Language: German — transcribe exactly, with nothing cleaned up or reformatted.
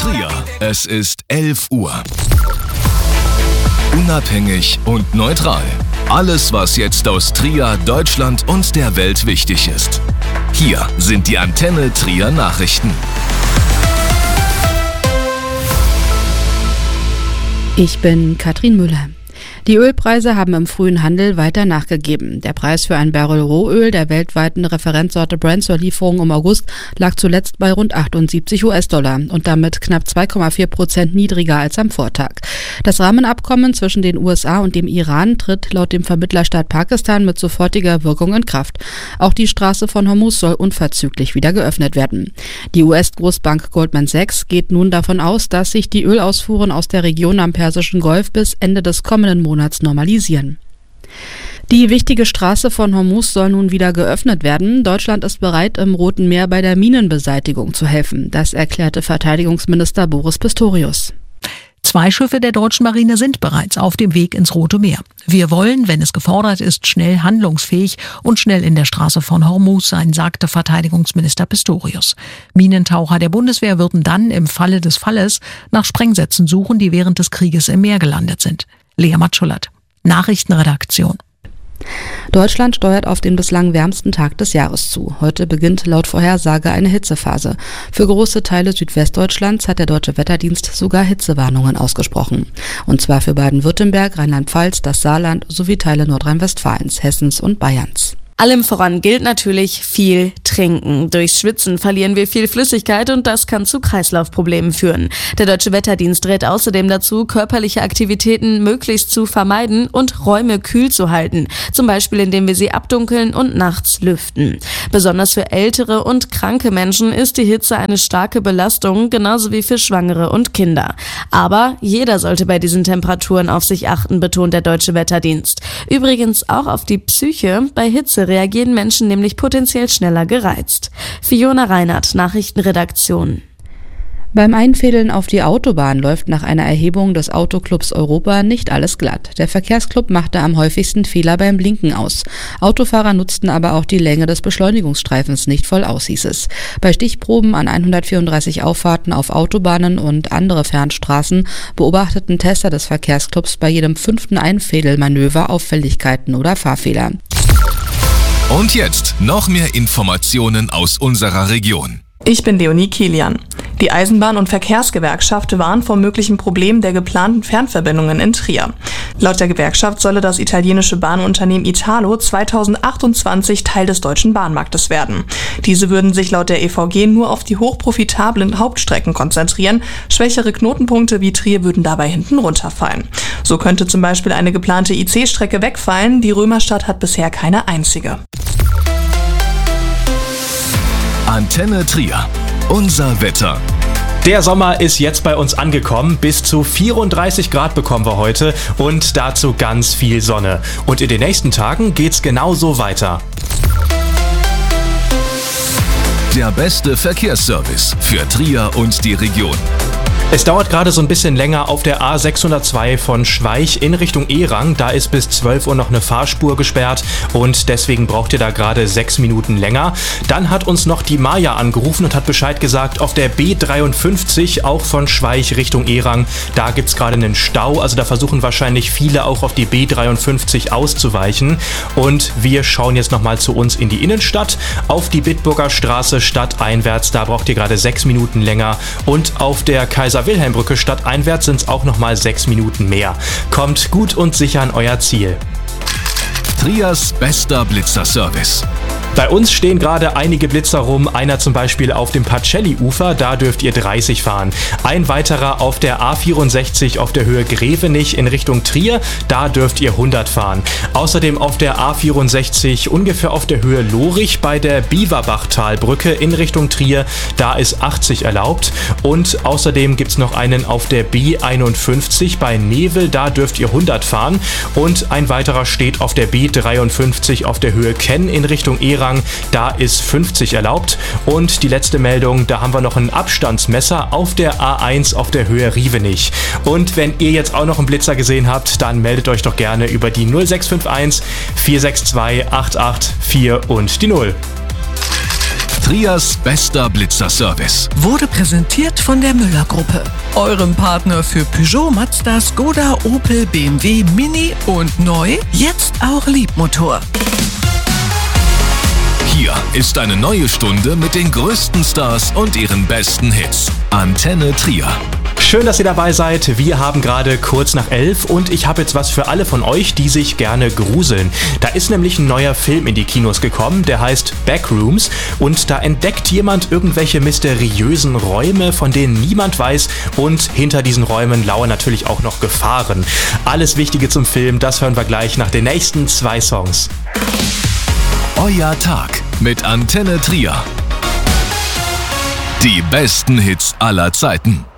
Trier. Es ist elf Uhr. Unabhängig und neutral. Alles, was jetzt aus Trier, Deutschland und der Welt wichtig ist. Hier sind die Antenne Trier Nachrichten. Ich bin Katrin Müller. Die Ölpreise haben im frühen Handel weiter nachgegeben. Der Preis für ein Barrel Rohöl der weltweiten Referenzsorte Brent zur Lieferung im August lag zuletzt bei rund achtundsiebzig US-Dollar und damit knapp zwei Komma vier Prozent niedriger als am Vortag. Das Rahmenabkommen zwischen den U S A und dem Iran tritt laut dem Vermittlerstaat Pakistan mit sofortiger Wirkung in Kraft. Auch die Straße von Hormuz soll unverzüglich wieder geöffnet werden. Die U S-Großbank Goldman Sachs geht nun davon aus, dass sich die Ölausfuhren aus der Region am Persischen Golf bis Ende des kommenden Monats normalisieren. Die wichtige Straße von Hormuz soll nun wieder geöffnet werden. Deutschland ist bereit, im Roten Meer bei der Minenbeseitigung zu helfen. Das erklärte Verteidigungsminister Boris Pistorius. Zwei Schiffe der deutschen Marine sind bereits auf dem Weg ins Rote Meer. Wir wollen, wenn es gefordert ist, schnell handlungsfähig und schnell in der Straße von Hormuz sein, sagte Verteidigungsminister Pistorius. Minentaucher der Bundeswehr würden dann im Falle des Falles nach Sprengsätzen suchen, die während des Krieges im Meer gelandet sind. Lea Matschulat, Nachrichtenredaktion. Deutschland steuert auf den bislang wärmsten Tag des Jahres zu. Heute beginnt laut Vorhersage eine Hitzephase. Für große Teile Südwestdeutschlands hat der Deutsche Wetterdienst sogar Hitzewarnungen ausgesprochen. Und zwar für Baden-Württemberg, Rheinland-Pfalz, das Saarland sowie Teile Nordrhein-Westfalens, Hessens und Bayerns. Allem voran gilt natürlich viel trinken. Durchs Schwitzen verlieren wir viel Flüssigkeit und das kann zu Kreislaufproblemen führen. Der Deutsche Wetterdienst rät außerdem dazu, körperliche Aktivitäten möglichst zu vermeiden und Räume kühl zu halten. Zum Beispiel, indem wir sie abdunkeln und nachts lüften. Besonders für ältere und kranke Menschen ist die Hitze eine starke Belastung, genauso wie für Schwangere und Kinder. Aber jeder sollte bei diesen Temperaturen auf sich achten, betont der Deutsche Wetterdienst. Übrigens auch auf die Psyche. Bei Hitze reagieren Menschen nämlich potenziell schneller gereizt. Fiona Reinhardt, Nachrichtenredaktion. Beim Einfädeln auf die Autobahn läuft nach einer Erhebung des Autoclubs Europa nicht alles glatt. Der Verkehrsclub machte am häufigsten Fehler beim Blinken aus. Autofahrer nutzten aber auch die Länge des Beschleunigungsstreifens nicht voll aus, hieß es. Bei Stichproben an hundertvierunddreißig Auffahrten auf Autobahnen und andere Fernstraßen beobachteten Tester des Verkehrsclubs bei jedem fünften Einfädelmanöver Auffälligkeiten oder Fahrfehler. Und jetzt noch mehr Informationen aus unserer Region. Ich bin Leonie Kilian. Die Eisenbahn- und Verkehrsgewerkschaft warnt vor möglichen Problemen der geplanten Fernverbindungen in Trier. Laut der Gewerkschaft solle das italienische Bahnunternehmen Italo zweitausendachtundzwanzig Teil des deutschen Bahnmarktes werden. Diese würden sich laut der E V G nur auf die hochprofitablen Hauptstrecken konzentrieren. Schwächere Knotenpunkte wie Trier würden dabei hinten runterfallen. So könnte zum Beispiel eine geplante I C-Strecke wegfallen. Die Römerstadt hat bisher keine einzige. Antenne Trier. Unser Wetter. Der Sommer ist jetzt bei uns angekommen. Bis zu vierunddreißig Grad bekommen wir heute und dazu ganz viel Sonne. Und in den nächsten Tagen geht's genauso weiter. Der beste Verkehrsservice für Trier und die Region. Es dauert gerade so ein bisschen länger auf der A sechshundertzwei von Schweich in Richtung Ehrang. Da ist bis zwölf Uhr noch eine Fahrspur gesperrt und deswegen braucht ihr da gerade sechs Minuten länger. Dann hat uns noch die Maja angerufen und hat Bescheid gesagt, auf der B dreiundfünfzig, auch von Schweich Richtung Ehrang, da gibt's gerade einen Stau. Also da versuchen wahrscheinlich viele auch auf die B dreiundfünfzig auszuweichen. Und wir schauen jetzt nochmal zu uns in die Innenstadt. Auf die Bitburger Straße stadteinwärts, da braucht ihr gerade sechs Minuten länger. Und auf der Kaiser Wilhelmbrücke stadteinwärts sind es auch nochmal sechs Minuten mehr. Kommt gut und sicher an euer Ziel. Triers bester Blitzerservice. Bei uns stehen gerade einige Blitzer rum, einer zum Beispiel auf dem Pacelli-Ufer, da dürft ihr dreißig fahren. Ein weiterer auf der A vierundsechzig auf der Höhe Grevenich in Richtung Trier, da dürft ihr hundert fahren. Außerdem auf der A vierundsechzig ungefähr auf der Höhe Lorich bei der Biewerbachtalbrücke in Richtung Trier, da ist achtzig erlaubt. Und außerdem gibt es noch einen auf der B einundfünfzig bei Nevel, da dürft ihr hundert fahren. Und ein weiterer steht auf der B dreiundfünfzig auf der Höhe Kenn in Richtung Ehrang. Da ist fünfzig erlaubt. Und die letzte Meldung, da haben wir noch ein Abstandsmesser auf der A eins auf der Höhe Rievenich. Und wenn ihr jetzt auch noch einen Blitzer gesehen habt, dann meldet euch doch gerne über die null sechs fünf eins vier sechs zwei acht acht vier und die null. Trias bester Blitzerservice. Wurde präsentiert von der Müller-Gruppe, eurem Partner für Peugeot, Mazda, Skoda, Opel, B M W, Mini und neu, jetzt auch Liebmotor. Hier ist eine neue Stunde mit den größten Stars und ihren besten Hits. Antenne Trier. Schön, dass ihr dabei seid. Wir haben gerade kurz nach elf und ich habe jetzt was für alle von euch, die sich gerne gruseln. Da ist nämlich ein neuer Film in die Kinos gekommen, der heißt Backrooms und da entdeckt jemand irgendwelche mysteriösen Räume, von denen niemand weiß und hinter diesen Räumen lauern natürlich auch noch Gefahren. Alles Wichtige zum Film, das hören wir gleich nach den nächsten zwei Songs. Euer Tag mit Antenne Trier. Die besten Hits aller Zeiten.